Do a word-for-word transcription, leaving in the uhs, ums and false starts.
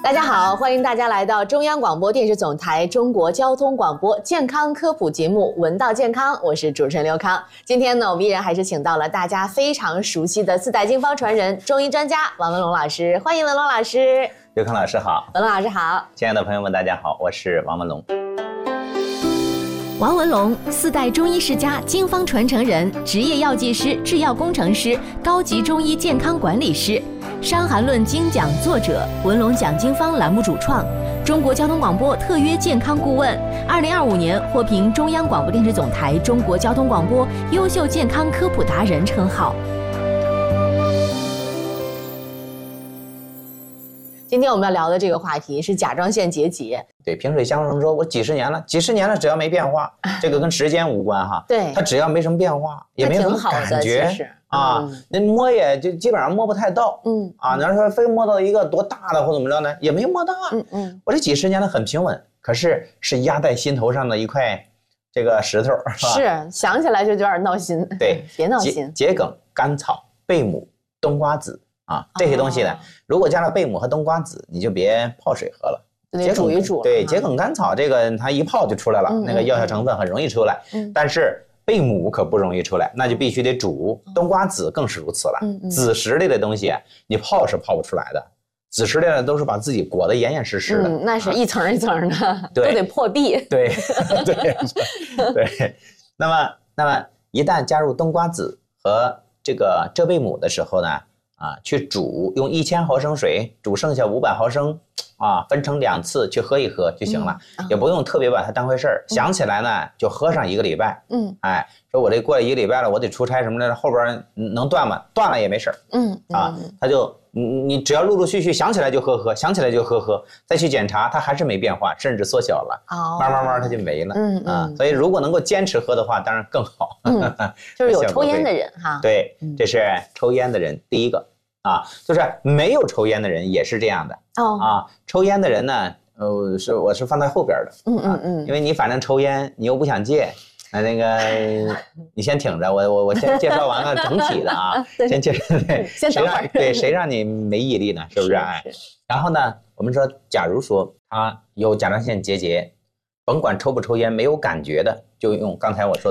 大家好，欢迎大家来到中央广播电视总台中国交通广播健康科普节目《闻道健康》，我是主持人刘康。今天呢，我们依然还是请到了大家非常熟悉的四代经方传人、中医专家王文龙老师，欢迎文龙老师。 刘康老师好， 文龙老师好， 亲爱的朋友们，大家好，我是王文龙。 王文龙，四代中医世家、经方传承人，职业药剂师、制药工程师，高级中医健康管理师，《伤寒论》精讲作者，文龙讲经方栏目主创，中国交通广播特约健康顾问，二零二五年获评中央广播电视总台中国交通广播优秀健康科普达人称号。 今天我们要聊的这个话题是甲状腺结节。 对，萍水相逢说，我几十年了，几十年了，只要没变化，这个跟时间无关哈。 对， 它只要没什么变化，也没有什么感觉啊，那摸也就基本上摸不太到。嗯啊，你要说非摸到一个多大的或怎么着呢，也没摸到啊。嗯嗯，我这几十年了很平稳，可是是压在心头上的一块这个石头，是吧？ 是，想起来就有点闹心。 对， 别闹心。 桔梗、甘草、贝母、冬瓜子。啊，这些东西呢，哦、如果加了贝母和冬瓜子，你就别泡水喝了， 得煮一煮。 对，桔梗甘草这个它一泡就出来了，嗯、那个药效成分很容易出来。嗯、但是贝母可不容易出来，那就必须得煮。嗯、冬瓜子更是如此了。嗯嗯、子实类的东西，你泡是泡不出来的。子实类的都是把自己裹得严严实实的， 嗯、那是一层一层的，啊、都得破壁。 对对对。那么那么一旦加入冬瓜子和这个浙贝母的时候呢？啊，去煮，用一千毫升水煮剩下五百毫升，啊，分成两次去喝一喝就行了，嗯、也不用特别把它当回事儿。嗯、想起来呢，就喝上一个礼拜。嗯，哎，说我这过了一个礼拜了，我得出差什么的，后边能断吗？断了也没事儿。嗯，啊，他就你你只要陆陆续续想起来就喝喝，想起来就喝喝，再去检查，它还是没变化，甚至缩小了。哦，慢慢慢它就没了。嗯啊，所以如果能够坚持喝的话，当然更好。 嗯，就是有抽烟的人哈。 对，这是抽烟的人第一个。啊，就是没有抽烟的人也是这样的哦。啊，抽烟的人呢，呃，是我是放在后边的，嗯嗯嗯，因为你反正抽烟，你又不想戒，那那个你先挺着，我我我先介绍完了整体的啊，先介绍对， 先等会儿， 对，谁让你没毅力呢？是不是？哎，然后呢，我们说，假如说他有甲状腺结节，甭管抽不抽烟，没有感觉的，就用刚才我说的。